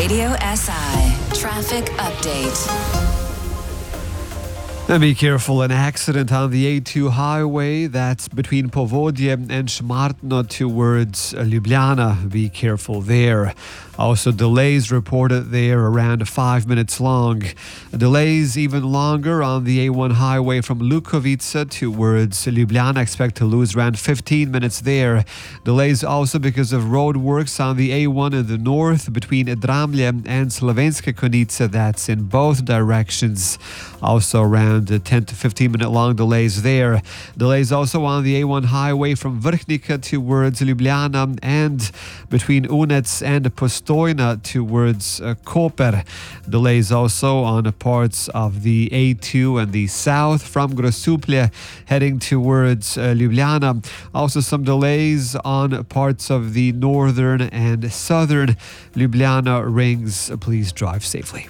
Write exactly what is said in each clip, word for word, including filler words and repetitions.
Radio S I traffic update. And be careful, an accident on the A two highway that's between Povodje and Šmartno towards Ljubljana. Be careful there. Also delays reported there around five minutes long. Delays even longer on the A one highway from Lukovica towards Ljubljana. Expect to lose around fifteen minutes there. Delays also because of road works on the A one in the north between Dramlje and Slovenska Konica. That's in both directions. Also around ten to fifteen minute long delays there. Delays also on the A one highway from Vrhnika towards Ljubljana and between Unec and Postojna towards uh, Koper. Delays also on parts of the A two and the south from Grosuplje heading towards uh, Ljubljana. Also some delays on parts of the northern and southern Ljubljana rings. Please drive safely.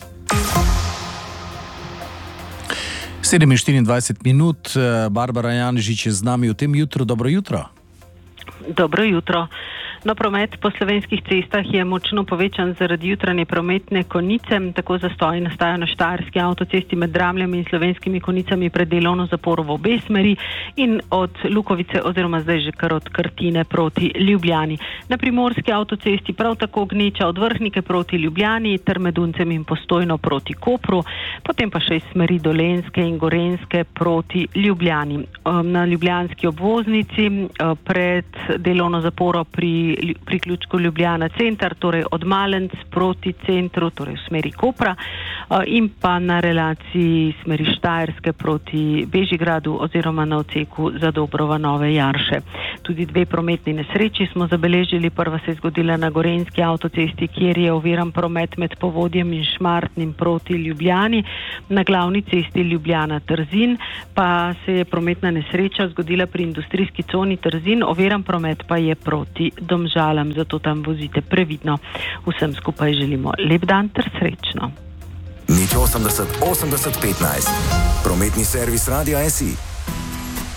sedem in štiriindvajset minut, Barbara Janžič je z nami v tem jutru. Dobro jutro. Dobro jutro. No, promet po slovenskih cestah je močno povečan zaradi jutranje prometne konice. Tako zastoji nastajajo na Štajerski avtocesti med Dramljem in Slovenskimi Konicami pred delovno zaporo v obe smeri in od Lukovice oziroma zdaj že kar od Krtine proti Ljubljani. Na Primorski avtocesti prav tako gneča od Vrhnike proti Ljubljani ter med Uncem in Postojno proti Kopru, potem pa še iz smeri Dolenjske in Gorenjske proti Ljubljani. Na ljubljanski obvoznici pred delovno zaporo pri priključku Ljubljana center, torej od Malenc proti centru, torej v smeri Kopra, in pa na relaciji smeri Štajerske proti Bežigradu oziroma na odseku Zadobrova Nove Jarše. Tudi dve prometni nesreči smo zabeležili. Prva se je zgodila na Gorenjski avtocesti, kjer je oviran promet med Povodjem in Šmartnim proti Ljubljani. Na glavni cesti Ljubljana-Trzin pa se je prometna nesreča zgodila pri industrijski coni Trzin, oviran promet pa je proti Domžalam, zato tam vozite previdno. Vsem skupaj želimo lep dan ter srečno. Nič osemdeset osemdeset petnajst. Prometni servis Radia S I.